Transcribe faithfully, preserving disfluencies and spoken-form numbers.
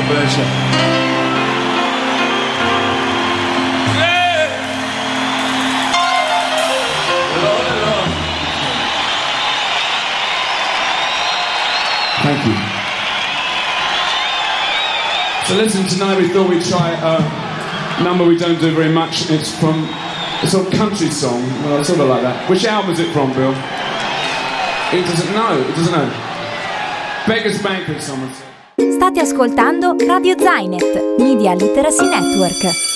pleasure. Yeah. Lord, Lord. Thank you. So listen, tonight we thought we'd try a number we don't do very much. It's from a sort of country song, well, sort of like that. Which album is it from, Bill? It doesn't know, it doesn't know. Beggar's Banquet, someone said. State ascoltando Radio Zainet, Media Literacy Network.